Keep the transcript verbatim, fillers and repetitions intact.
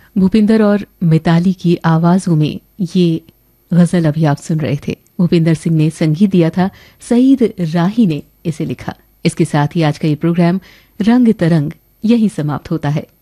भूपिंदर और मिताली की आवाजों में ये गजल अभी आप सुन रहे थे। भूपिंदर सिंह ने संगीत दिया था, सईद राही ने इसे लिखा। इसके साथ ही आज का ये प्रोग्राम रंग तरंग यहीं समाप्त होता है।